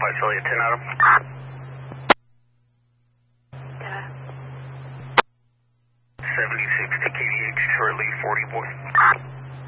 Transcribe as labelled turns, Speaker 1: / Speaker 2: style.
Speaker 1: Visalia 10 Adam.
Speaker 2: Yeah.
Speaker 1: 76 to KDH, shortly 40 boy.